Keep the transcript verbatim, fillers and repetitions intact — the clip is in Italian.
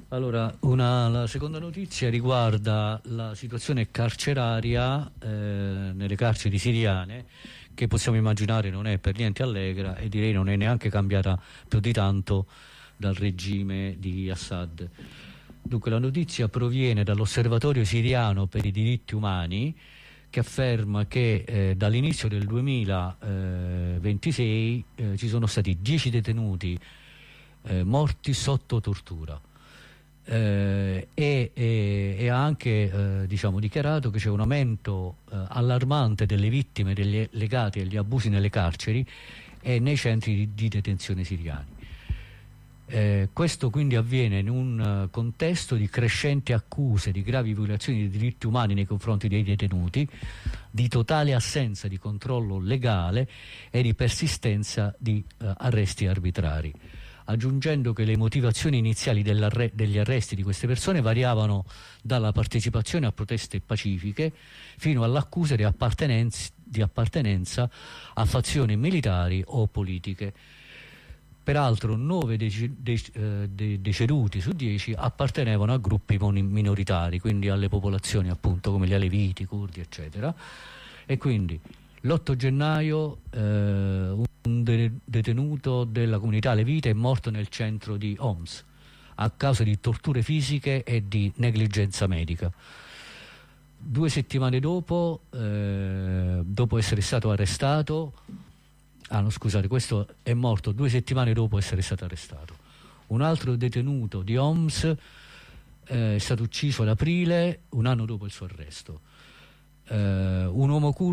Allora, una, la seconda notizia riguarda la situazione carceraria eh, nelle carceri siriane, che possiamo immaginare non è per niente allegra e direi non è neanche cambiata più di tanto dal regime di Assad. Dunque, la notizia proviene dall'Osservatorio siriano per i diritti umani, che afferma che eh, dall'inizio del duemilaventisei eh, ci sono stati dieci detenuti eh, morti sotto tortura. Eh, e, e, e ha anche eh, diciamo, dichiarato che c'è un aumento eh, allarmante delle vittime degli, legate agli abusi nelle carceri e nei centri di, di detenzione siriani. Eh, questo quindi avviene in un uh, contesto di crescenti accuse di gravi violazioni dei diritti umani nei confronti dei detenuti, di totale assenza di controllo legale e di persistenza di uh, arresti arbitrari, aggiungendo che le motivazioni iniziali degli arresti di queste persone variavano dalla partecipazione a proteste pacifiche fino all'accusa di, di appartenenza a fazioni militari o politiche. Peraltro nove dec dec eh, de deceduti su dieci appartenevano a gruppi minoritari, quindi alle popolazioni appunto come gli aleviti, i curdi, eccetera. E quindi l'otto gennaio eh, un de detenuto della comunità alevita è morto nel centro di Homs a causa di torture fisiche e di negligenza medica. Due settimane dopo, eh, dopo essere stato arrestato, ah no scusate, questo è morto due settimane dopo essere stato arrestato. Un altro detenuto di Homs eh, è stato ucciso ad aprile, un anno dopo il suo arresto. Eh, un uomo curdo